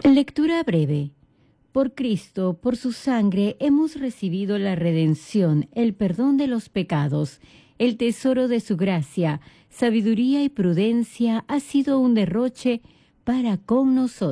Lectura breve. Por Cristo, por su sangre, hemos recibido la redención, el perdón de los pecados, el tesoro de su gracia, sabiduría y prudencia ha sido un derroche para con nosotros.